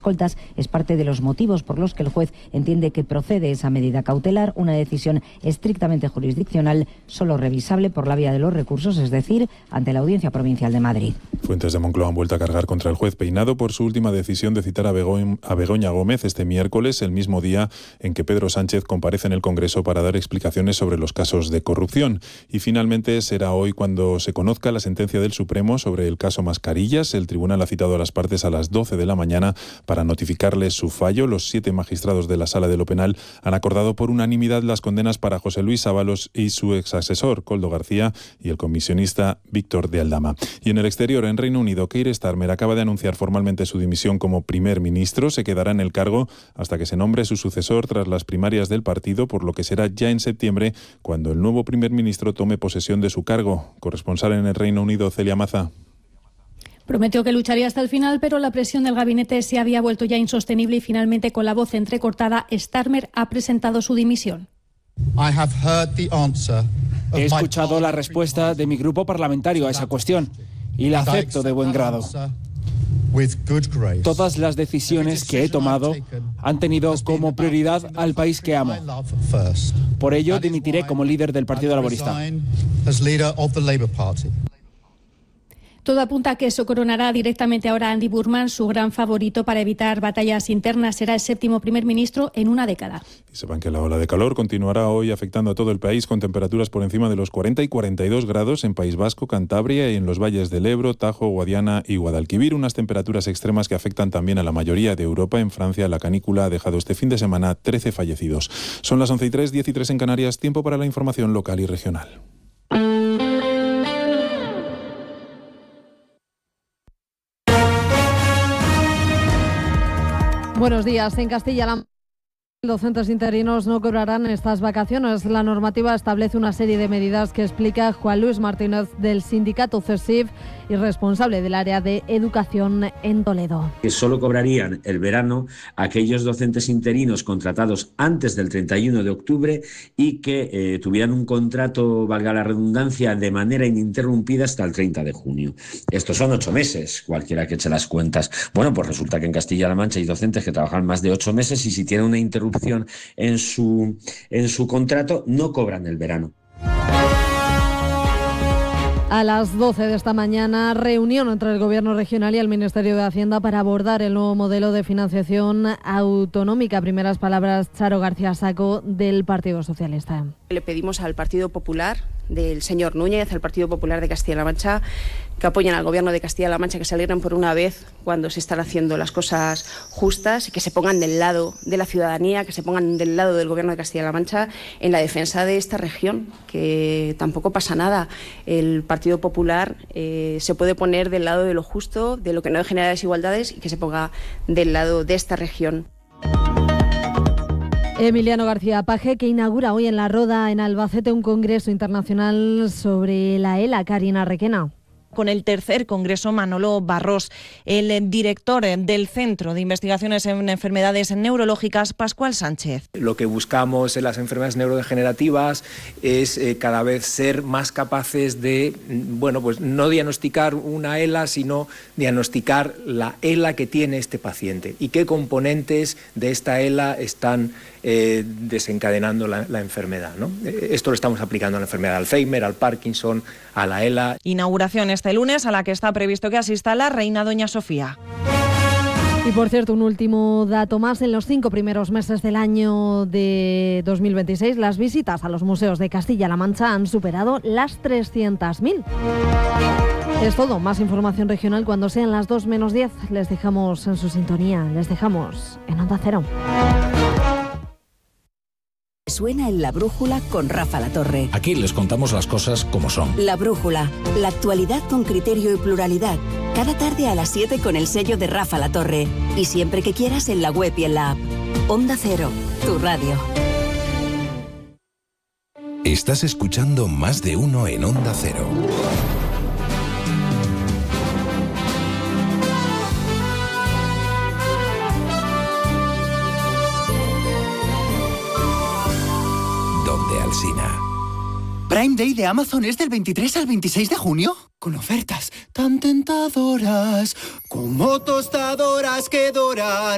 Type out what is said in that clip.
escoltas es parte de los motivos por los que el juez entiende que procede esa medida cautelar, una decisión estrictamente jurisdiccional, solo revisable por la vía de los recursos, es decir, ante la Audiencia Provincial de Madrid. Fuentes de Moncloa han vuelto a cargar contra el juez Peinado por su última decisión de citar a Begoña Gómez este miércoles, el mismo día en que Pedro Sánchez comparece en el Congreso para dar explicaciones sobre los casos de corrupción. Y finalmente será hoy cuando se conozca la sentencia del Supremo sobre el caso Mascarillas. El tribunal ha citado a las partes a las 12 de la mañana para notificarles su fallo. Los 7 magistrados de la Sala de lo Penal han acordado por unanimidad las condenas para José Luis Ábalos y su exasesor, Koldo García, y el comisionista Víctor de Aldama. Y en el exterior, en Reino Unido, Keir Starmer acaba de anunciar formalmente su dimisión como primer ministro. Se quedará en el cargo hasta que se nombre su sucesor tras las primarias del partido, por lo que será ya en septiembre cuando el nuevo primer ministro tome posesión de su cargo. Corresponsal en el Reino Unido, Celia Maza. Prometió que lucharía hasta el final, pero la presión del gabinete se había vuelto ya insostenible y finalmente, con la voz entrecortada, Starmer ha presentado su dimisión. He escuchado la respuesta de mi grupo parlamentario a esa cuestión y la acepto de buen grado. Todas las decisiones que he tomado han tenido como prioridad al país que amo. Por ello, dimitiré como líder del Partido Laborista. Todo apunta a que eso coronará directamente ahora a Andy Burnham, su gran favorito para evitar batallas internas. Será el 7º primer ministro en una década. Y sepan que la ola de calor continuará hoy afectando a todo el país, con temperaturas por encima de los 40 y 42 grados en País Vasco, Cantabria y en los valles del Ebro, Tajo, Guadiana y Guadalquivir. Unas temperaturas extremas que afectan también a la mayoría de Europa. En Francia, la canícula ha dejado este fin de semana 13 fallecidos. Son las 11:03, 10:03 en Canarias. Tiempo para la información local y regional. Buenos días. En Castilla-La Mancha, los docentes interinos no cobrarán estas vacaciones. La normativa establece una serie de medidas que explica Juan Luis Martínez del sindicato CESIF y responsable del área de educación en Toledo. Que solo cobrarían el verano aquellos docentes interinos contratados antes del 31 de octubre y que tuvieran un contrato, valga la redundancia, de manera ininterrumpida hasta el 30 de junio. Estos son 8 meses, cualquiera que eche las cuentas. Bueno, pues resulta que en Castilla-La Mancha hay docentes que trabajan más de 8 meses y si tienen una interrupción en su contrato no cobran el verano. A las 12 de esta mañana, reunión entre el Gobierno regional y el Ministerio de Hacienda para abordar el nuevo modelo de financiación autonómica. Primeras palabras, Charo García Saco, del Partido Socialista. Le pedimos al Partido Popular, del señor Núñez, al Partido Popular de Castilla-La Mancha, que apoyen al Gobierno de Castilla-La Mancha, que se alegren por una vez cuando se están haciendo las cosas justas, que se pongan del lado de la ciudadanía, que se pongan del lado del Gobierno de Castilla-La Mancha en la defensa de esta región, que tampoco pasa nada. El Partido Popular se puede poner del lado de lo justo, de lo que no genera desigualdades y que se ponga del lado de esta región. Emiliano García Paje, que inaugura hoy en La Roda, en Albacete, un congreso internacional sobre la ELA. Karina Requena. Con el tercer congreso, Manolo Barros, el director del Centro de Investigaciones en Enfermedades Neurológicas, Pascual Sánchez. Lo que buscamos en las enfermedades neurodegenerativas es cada vez ser más capaces de, pues no diagnosticar una ELA, sino diagnosticar la ELA que tiene este paciente y qué componentes de esta ELA están desencadenando la enfermedad, ¿no? Esto lo estamos aplicando a la enfermedad de Alzheimer, al Parkinson, a la ELA. Inauguración este lunes a la que está previsto que asista la reina doña Sofía. Y por cierto, un último dato más. En los 5 primeros meses del año de 2026, las visitas a los museos de Castilla-La Mancha han superado las 300.000. Es todo. Más información regional cuando sean las 2 menos 10. Les dejamos en su sintonía. Les dejamos en Onda Cero. Suena en La Brújula con Rafa Latorre. Aquí les contamos las cosas como son. La Brújula, la actualidad con criterio y pluralidad. Cada tarde a las 7 con el sello de Rafa Latorre. Y siempre que quieras en la web y en la app. Onda Cero, tu radio. Estás escuchando Más de Uno en Onda Cero. Prime Day de Amazon es del 23 al 26 de junio, con ofertas tan tentadoras como tostadoras que doran.